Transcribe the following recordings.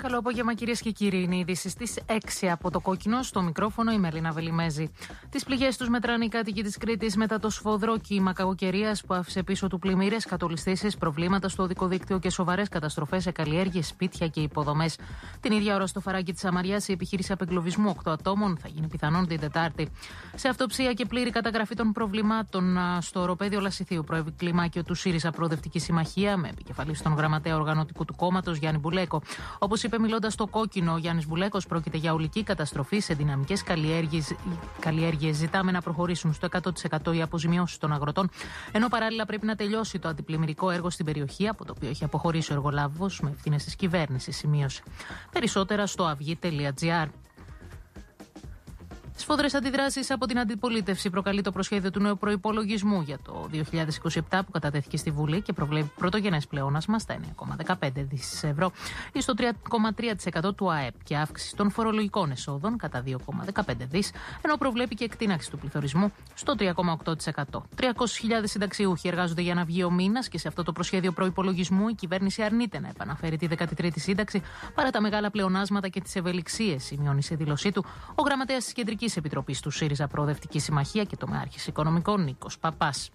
Καλό απόγευμα, κυρίες και κύριοι. Είναι οι ειδήσεις στις 6 από το Κόκκινο. Στο μικρόφωνο η Μελίνα Βελιμέζη. Τις πληγές τους μετράνε οι κάτοικοι της Κρήτης μετά το σφοδρό κύμα κακοκαιρίας που άφησε πίσω του πλημμύρες, κατολιστήσεις, προβλήματα στο οδικό δίκτυο και σοβαρές καταστροφές σε καλλιέργειες, σπίτια και υποδομές. Την ίδια ώρα στο Φαράγγι της Αμαριάς η επιχείρηση απεγκλωβισμού 8 ατόμων θα γίνει πιθανόν την Τετάρτη. Σε αυτοψία και πλήρη καταγραφή των προβλημάτων στο οροπέδιο Λασιθίου προέβη κλιμάκιο του ΣΥΡΙΖΑ Προοδευτική Συμμαχία με επικεφαλής τον γραμματέα οργανωτικού του κόμματος Γιάννη Μπουλέκο. Όπως είπε μιλώντας στο Κόκκινο, ο Γιάννης Μπουλέκος, πρόκειται για ολική καταστροφή σε δυναμικές καλλιέργειες. Ζητάμε να προχωρήσουν στο 100% οι αποζημιώσεις των αγροτών, ενώ παράλληλα πρέπει να τελειώσει το αντιπλημμυρικό έργο στην περιοχή, από το οποίο έχει αποχωρήσει ο εργολάβος με ευθύνες της κυβέρνησης, σημείωσε. Περισσότερα στο αυγή.gr. Σφοδρές αντιδράσεις από την αντιπολίτευση προκαλεί το προσχέδιο του νέου προϋπολογισμού για το 2027 που κατατέθηκε στη Βουλή και προβλέπει πρωτογενές πλεόνασμα στα 9,15 δις ευρώ ή στο 3,3% του ΑΕΠ και αύξηση των φορολογικών εσόδων κατά 2,15 δις, ενώ προβλέπει και εκτείναξη του πληθωρισμού στο 3,8%. 300.000 συνταξιούχοι εργάζονται για να βγει ο μήνας και σε αυτό το προσχέδιο προϋπολογισμού η κυβέρνηση αρνείται να επαναφέρει τη 13η σύνταξη παρά τα μεγάλα πλεονάσματα και τις ευελιξίες, σημειώνει σε δήλωσή του ο γραμματέας της Κεντρικής Επιτροπής του ΣΥΡΙΖΑ Προοδευτική Συμμαχία και τομεάρχης οικονομικών Νίκος Παπάς.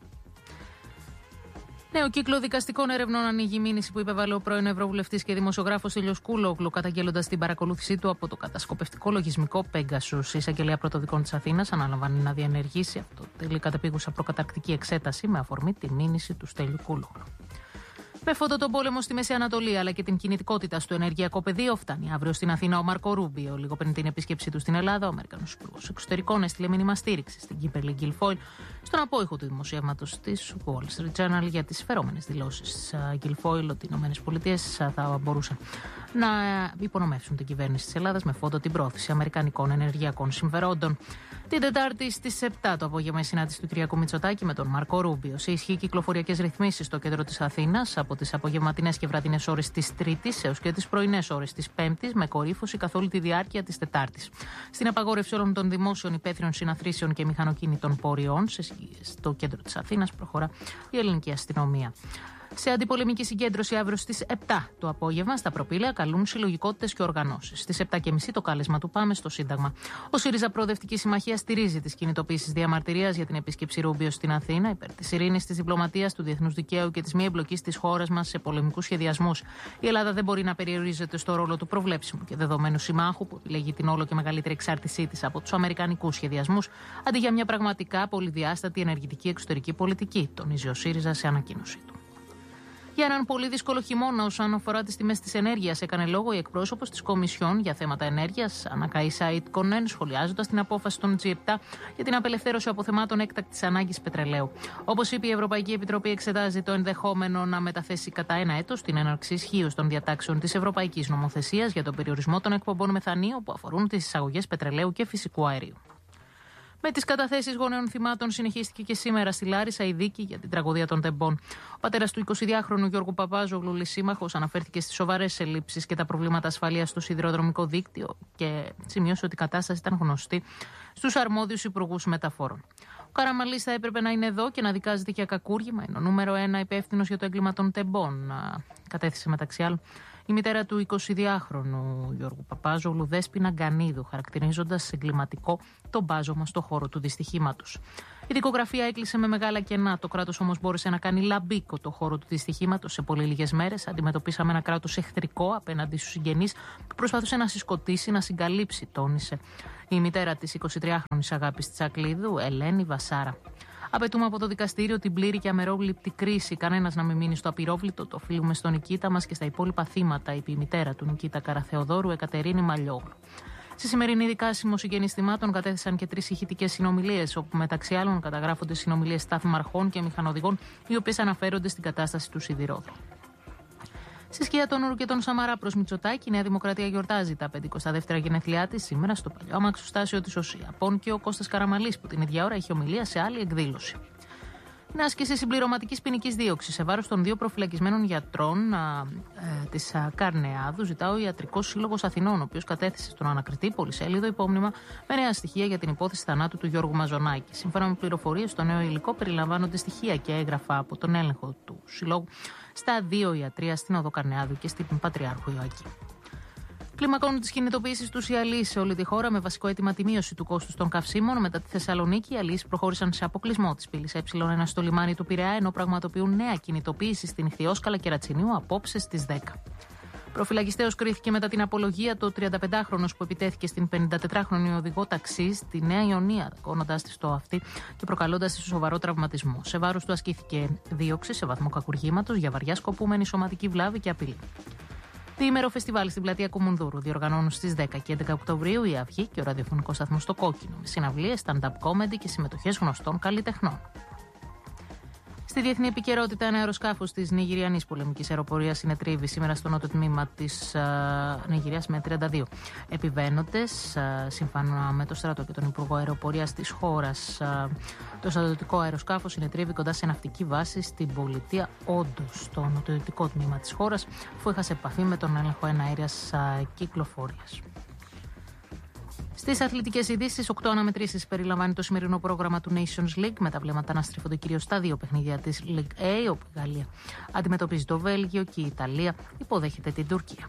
Νέο κύκλο δικαστικών ερευνών ανοίγει η μήνυση που υπέβαλε ο πρώην Ευρωβουλευτής και δημοσιογράφος Ηλιος Κούλογλου, καταγγέλλοντας την παρακολούθησή του από το κατασκοπευτικό λογισμικό Pegasus. Η Εισαγγελία Πρωτοδικών της Αθήνας αναλαμβάνει να διενεργήσει αυτό τελεί κατεπίγουσα προκαταρκτική εξέταση με αφορμή τη μήνυση του Στέλιου Κούλογλου. Με φόντο τον πόλεμο στη Μέση Ανατολή αλλά και την κινητικότητα στο ενεργειακό πεδίο, φτάνει αύριο στην Αθήνα ο Μάρκο Ρούμπιο. Λίγο πριν την επίσκεψή του στην Ελλάδα, ο Αμερικανός Υπουργός Εξωτερικών έστειλε μήνυμα στήριξη στην Κίμπερλι Γκιλφόιλ, στον απόϊχο του δημοσιεύματος της Wall Street Journal για τις φερόμενες δηλώσεις Γκιλφόιλ ότι οι ΗΠΑ θα μπορούσαν να υπονομεύσουν την κυβέρνηση της Ελλάδας με φόντο την πρόθεση αμερικανικών ενεργειακών συμφερόντων. Την Τετάρτη στις 7 το απόγευμα η συνάντηση του Κυριακού Μητσοτάκη με τον Μάρκο Ρούμπιο. Σε ισχύ κυκλοφοριακές ρυθμίσεις στο κέντρο της Αθήνας από τις απογευματινές και βραδινές ώρες της Τρίτης έως και τις πρωινές ώρες της Πέμπτης, με κορύφωση καθ' όλη τη διάρκεια της Τετάρτης. Στην απαγόρευση όλων των δημόσιων υπαίθριων συναθρήσεων και μηχανοκίνητων πόριών στο κέντρο της Αθήνας προχωρά η ελληνική αστυνομία. Σε αντιπολεμική συγκέντρωση αύριο στις 7 το απόγευμα στα Προπήλαια καλούν συλλογικότητες και οργανώσεις. Στις 7.30 το κάλεσμα του Πάμε στο Σύνταγμα. Ο ΣΥΡΙΖΑ Προοδευτική Συμμαχία στηρίζει τις κινητοποίησεις διαμαρτυρίας για την επίσκεψη Ρούμπιο στην Αθήνα, υπέρ της ειρήνης, της διπλωματίας, του διεθνούς δικαίου και της μη εμπλοκής της χώρας μας σε πολεμικούς σχεδιασμούς. Η Ελλάδα δεν μπορεί να περιορίζεται στο ρόλο του προβλέψιμου και δεδομένου συμμάχου που επιλέγει την όλο και μεγαλύτερη εξάρτησή της από τους αμερικανικούς σχεδιασμούς, αντί για μια πραγματικά πολυδιάστατη ενεργητική εξωτερική πολιτική, τονίζει ο ΣΥΡΙΖΑ σε ανακοίνωσή του. Για έναν πολύ δύσκολο χειμώνα όσον αφορά τις τιμές της ενέργειας, έκανε λόγο η εκπρόσωπος της Κομισιόν για θέματα ενέργειας, Άννα Καΐσα Ιτκονέν, σχολιάζοντας την απόφαση των G7 για την απελευθέρωση αποθεμάτων έκτακτης ανάγκης πετρελαίου. Όπως είπε, η Ευρωπαϊκή Επιτροπή εξετάζει το ενδεχόμενο να μεταθέσει κατά ένα έτος την έναρξη ισχύως των διατάξεων της Ευρωπαϊκής Νομοθεσίας για τον περιορισμό των εκπομπών μεθανίου που αφορούν τις εισαγωγές πετρελαίου και φυσικού αερίου. Με τις καταθέσεις γονέων θυμάτων συνεχίστηκε και σήμερα στη Λάρισα η δίκη για την τραγωδία των Τεμπών. Ο πατέρας του 22χρονου Γιώργου Παπάζογλου, λυσίμαχος, αναφέρθηκε στις σοβαρές ελλείψεις και τα προβλήματα ασφαλείας στο σιδηροδρομικό δίκτυο και σημείωσε ότι η κατάσταση ήταν γνωστή στους αρμόδιους υπουργούς μεταφορών. Ο Καραμαλής θα έπρεπε να είναι εδώ και να δικάζεται για κακούργημα. Είναι ο νούμερο 1 υπεύθυνος για το έγκλημα των Τεμπών, κατέθεσε μεταξύ άλλων η μητέρα του 22χρονου Γιώργου Παπάζογλου, Δέσποινα Γκανίδου, χαρακτηρίζοντας εγκληματικό το μπάζωμα στο χώρο του δυστυχήματος. Η δικογραφία έκλεισε με μεγάλα κενά. Το κράτος όμως μπόρεσε να κάνει λαμπίκο το χώρο του δυστυχήματος σε πολύ λίγες μέρες. Αντιμετωπίσαμε ένα κράτος εχθρικό απέναντι στους συγγενείς που προσπαθούσε να συσκοτήσει, να συγκαλύψει, τόνισε η μητέρα της 23χρονης Αγάπης Τσακλίδου, Ελένη Βασάρα. Απαιτούμε από το δικαστήριο την πλήρη και αμερόληπτη κρίση. Κανένας να μην μείνει στο απειρόβλητο. Το οφείλουμε στον Νικήτα μας και στα υπόλοιπα θύματα, είπε η μητέρα του Νικήτα Καραθεοδόρου, Εκατερίνη Μαλιόγλου. Στη σημερινή δικάσιμο συγγενείς θυμάτων κατέθεσαν και 3 ηχητικές συνομιλίες, όπου μεταξύ άλλων καταγράφονται συνομιλίες σταθμαρχών και μηχανοδηγών, οι οποίες αναφέρονται στην κατάσταση του σιδηρόδρομου. Στη σκιά των Ούρου και των Σαμαρά προς Μητσοτάκη, η Νέα Δημοκρατία γιορτάζει τα 52η γενέθλιά της σήμερα στο παλιό αμαξοστάσιο της ΟΣΥΑΠΟΝ και ο Κώστας Καραμαλής, που την ίδια ώρα είχε ομιλία σε άλλη εκδήλωση. Είναι άσκηση συμπληρωματικής ποινικής δίωξης σε βάρος των 2 προφυλακισμένων γιατρών της Καρνεάδου, ζητά ο Ιατρικός Σύλλογος Αθηνών, ο οποίος κατέθεσε στον ανακριτή πολυσέλιδο υπόμνημα με νέα στοιχεία για την υπόθεση θανάτου του Γιώργου Μαζονάκη. Σύμφωνα με πληροφορίες, στο νέο υλικό περιλαμβάνονται στοιχεία και έγγραφα από τον έλεγχο του Συλλόγου στα 2 ιατρεία στην Οδό Καρνεάδου και στην Πατριάρχου Ιωακή. Κλιμακώνουν τις κινητοποιήσεις τους οι αλείς σε όλη τη χώρα με βασικό αίτημα τη μείωση του κόστους των καυσίμων. Μετά τη Θεσσαλονίκη, οι αλείς προχώρησαν σε αποκλεισμό της πύλης Ε1 στο λιμάνι του Πειραιά, ενώ πραγματοποιούν νέα κινητοποίηση στην Ιχθυόσκαλα και Ρατσινίου απόψε στις 10. Προφυλακιστέως κρίθηκε μετά την απολογία το 35χρονος που επιτέθηκε στην 54χρονη οδηγό ταξί στη Νέα Ιωνία, κόνοντάς της το αυτί και προκαλώντας της σοβαρό τραυματισμό. Σε βάρος του ασκήθηκε δίωξη σε βαθμό κακουργήματος για βαριά σκοπούμενη σωματική βλάβη και απειλή. Διήμερο φεστιβάλ στην πλατεία Κουμουνδούρου διοργανώνουν στις 10 και 11 Οκτωβρίου η Αυγή και ο ραδιοφωνικός σταθμός στο Κόκκινο, με συναυλίες, stand-up comedy και συμμετοχές γνωστών καλλιτεχνών. Στη διεθνή επικαιρότητα, ένα αεροσκάφο τη Νιγηριανής πολεμικής αεροπορίας συνετρίβει σήμερα στο νότιο τμήμα της Νιγηρίας με 32 επιβαίνοντες. Σύμφωνα με το στρατό και τον Υπουργό Αεροπορίας της χώρας, το στρατιωτικό αεροσκάφο συνετρίβει κοντά σε ναυτική βάση στην πολιτεία Όντο, στο νοτιοδυτικό τμήμα της χώρας, αφού έχασε επαφή με τον έλεγχο εναέριας κυκλοφορίας. Στις αθλητικές ειδήσεις, 8 αναμετρήσεις περιλαμβάνει το σημερινό πρόγραμμα του Nations League, με τα βλέμματα να στρέφονται κυρίως στα δύο παιχνίδια της League A, όπου η Γαλλία αντιμετωπίζει το Βέλγιο και η Ιταλία υποδέχεται την Τουρκία.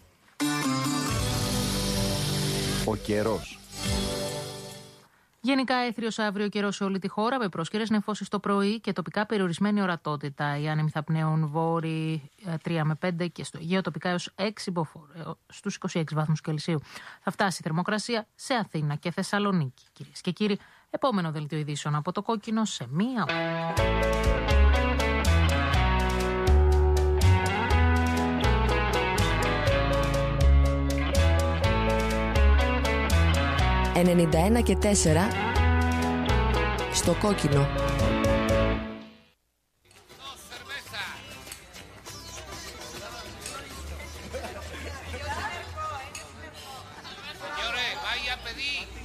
Ο καιρός. Γενικά έθριος αύριο καιρό σε όλη τη χώρα, με πρόσκαιρες νεφώσεις το πρωί και τοπικά περιορισμένη ορατότητα. Οι άνεμοι θα πνέουν βόρειοι 3 με 5 και στο Αιγαίο τοπικά έως 6 μποφόρ, στους 26 βαθμούς Κελσίου. Θα φτάσει η θερμοκρασία σε Αθήνα και Θεσσαλονίκη. Κυρίες και κύριοι, επόμενο δελτίο ειδήσεων από το Κόκκινο σε μία ώρα. «91 και 4» στο Κόκκινο. Señores, vaya a pedir